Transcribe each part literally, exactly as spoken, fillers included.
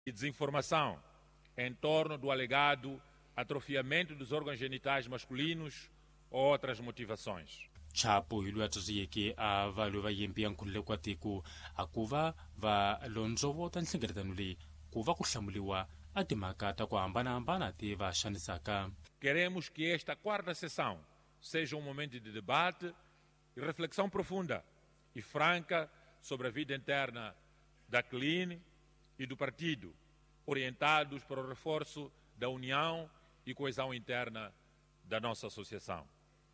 e desinformação em torno do alegado atrofiamento dos órgãos genitais masculinos ou outras motivações. Chapo hilu atsiyeke a valu va yempi yankulle kwa tiku akuva va lonzo vota nhlengeletanuli kuva kuhlamuliwa atimaka kwa ambana ambana te va shanisaka. Queremos que esta quarta sessão seja um momento de debate e reflexão profunda e franca sobre a vida interna da C L I N e do partido, orientados para o reforço da união e coesão interna da nossa associação.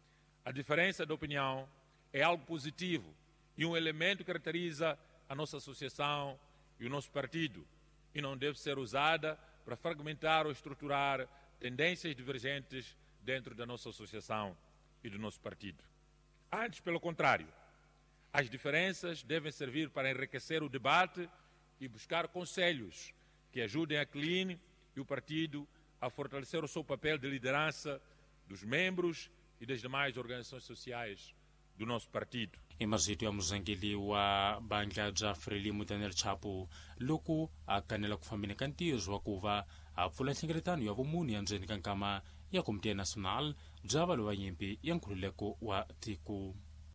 A diferença de opinião é algo positivo e um elemento que caracteriza a nossa associação e o nosso partido e não deve ser usada para fragmentar ou estruturar tendências divergentes dentro da nossa associação e do nosso partido. Antes, pelo contrário, as diferenças devem servir para enriquecer o debate e buscar conselhos que ajudem a C L I N e o partido a fortalecer o seu papel de liderança dos membros e das demais organizações sociais do nosso partido. Emazito ya muzangili wa Banja Frelimu Daniel Chapo luku akanela kufamina kantizo wa kuva apfula nhlengeletanyo ya vumuni ya ndzeni ka nkama ya Komite Nacional bya valo va nyimpi ya nkhululeko wa tiko.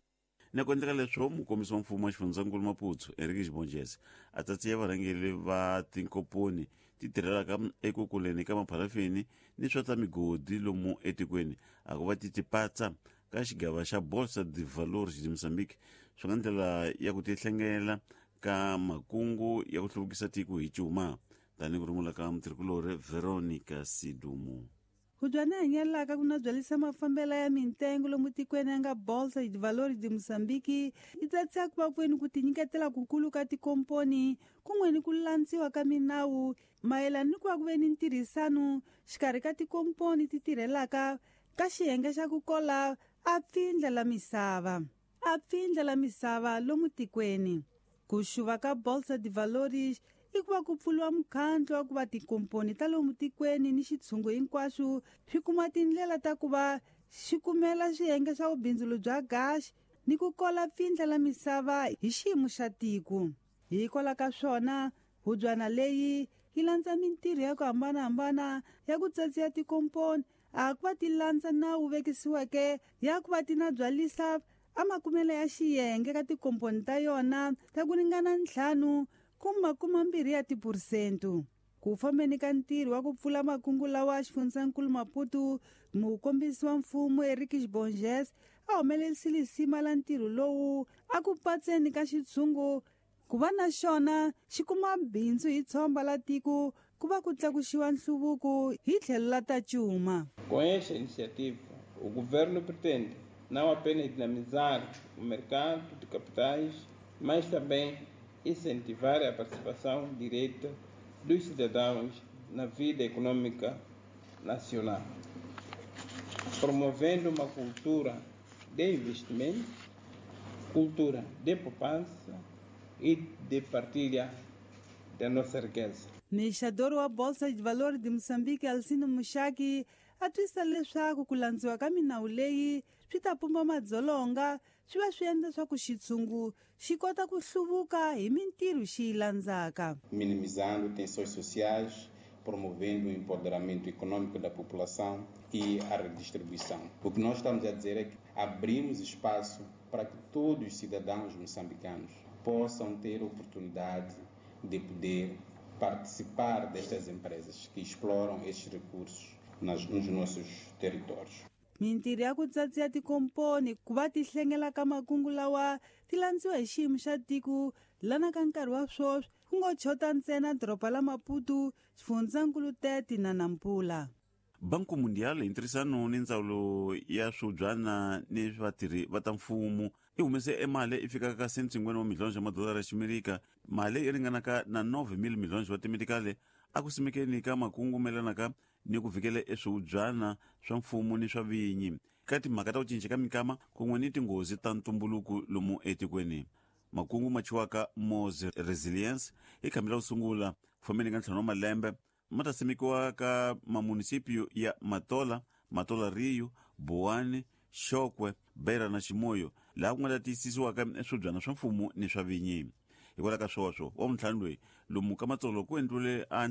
Na ku endleka leswo mukombisi wa mfumo wa xifundzankulu Maputo Henrique Xibonjese a tsatsiya varhangeri va tinkoponi ti tirhelaka eku kuleni ka maphalafeni ni swa ta migodi lomu etikweni a ku va ti tipatsa ka xigava xa Bolsa de Valores de Moçambique swi nga ndlela ya ku tihlengela ka makungu ya ku hluvukisa tiko hi cuma tani ku rumula ka mutirhikulori Veronica Sidumu. Hudwana hanyalaka kuna byalisa mafambela ya mintengo lomu tikweni yanga Bolsa de Valores de Moçambique itatsia ku vakweni ku tinyiketela kukulu ka tikomponi kun'weni ku landziwa ka minawu mayelana ni ku va ku ve ni ntirhisano xikarhi ka tikomponi ti tirhelaka ka xiyenge xa ku kola a pfindla la misava a pfindla la misava lomu tikweni ku xuva ka Bolsa de Valores i ku va ku pfuliwa mukhandlo wa ku va tikomponi ta lomu tikweni ni xitshungu hinkwaswo swi kuma tindlela ta ku va xi kumela swiyenge swa vubindzulu bya gaxi ni ku kola pfindla la misava hi xiyimo xa tiko. Hikola ka swona hudyana leyi yi landza mintirho ya ku hambanahambana ya ku tsatsiya tikomponi a ku va ti landza nawu vekisiweke ya ku va ti na byalisa amakumele ya xiyenge ka tikomponi ta yona ta ku ringana ntlhanu kuma kuma mbirhi ya tipursentu ku fambeni ka ntirho wa ku pfula makungu lawa xifundzankulu Maputo mukombisi wa mfumo Henrique Xibonjese a humelerisile sima la ntirho lowu a ku patseni ka xitshungu ku va na xona xi kuma bindzu hi tshomba la tiko ku va ku tlakuxiwa nhluvuko hi tlhelo la ta cuma. Com esta iniciativa, o governo pretende não apenas dinamizar o mercado de capitais, mas também incentivar a participação direta dos cidadãos na vida econômica nacional, promovendo uma cultura de investimento, cultura de poupança e de partilha da nossa riqueza. Mexador wa Bolsa de Valores de Moçambique Alcino Mushaki a twisa leswaku ku landziwa ka minawu leyi swi ta pumba madzolonga swi va swi endla swa ku xitshungu xi kota ku hluvuka hi mintirho xi landzaka. Minimizando tensões sociais, promovendo o empoderamento econômico da população e a redistribuição. O que nós estamos a dizer é que abrimos espaço para que todos os cidadãos moçambicanos possam ter oportunidade de poder participar destas empresas que exploram estes recursos nas, nos nossos territórios. Mintirho ya ku tsatsiya tikomponi ku va ti hlengela ka makungu lawa ti landziwa hi xiyimo xa tiko lana ka nkarhi wa swoswi ku ngo chota ntsena doroba la Maputo xifundzankulu tete na Nampula. Banco Mundial hi ntirhisano ni ndzawulo ya swibyana ni vatirhi va ta mfumo i humese e mali i fikaka ka sentsingweni wa milhonjo ya madolara ya ximerika mali i ringanaka na nove mil milhonjo wa timedikale a ku simekeni ka makungu melanaka ni ku vikela e swibyana swa mfumo ni swa vinyi ka timhaka ta ku cinca ka mikama kun'we ni tinghozi ta ntumbuluko lomu etikweni. Makungu ma chiwaka Mose Resilience i khambela ku sungula ku fambeni ka ntlhanu wa malembe ma ta simekiwa ka mamunisipio ya Matola, Matola Rio, Boane, Xokwe, Beira na Ximoyo laha ku nga ta tiyisisiwaka swibyana swa mfumo ni swa vinyi. hikwalaho ka swoswo wa mintlhanu loyi lomu ka matsolo ku endliwile a